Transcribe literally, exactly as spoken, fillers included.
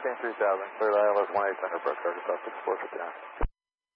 fifteen three thousand, clear to I L S one eight hundred, Brooks, Arkansas, six four fifty-nine.